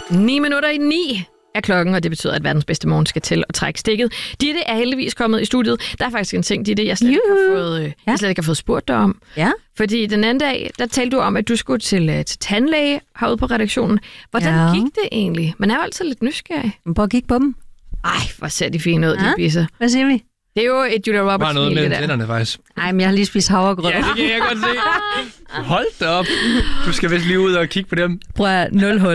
9:09 er klokken, og det betyder, at verdens bedste morgen skal til at trække stikket. Ditte er heldigvis kommet i studiet. Der er faktisk en ting, Ditte, jeg slet ikke har fået spurgt dig om. Ja. Fordi den anden dag, der talte du om, at du skulle til tandlæge herude på redaktionen. Hvordan gik det egentlig? Man er jo altid lidt nysgerrig. Prøv at kigge på dem. Ej, hvor ser de fine ud, de bisser. Hvad siger vi? Det er jo et Julia Roberts. Bare noget mellem tænderne, faktisk. Nej, men jeg har lige spist havregrød. Ja, det kan jeg godt se. Hold da op. Du skal vist lige ud og kigge på dem. Prøv at 0 hul.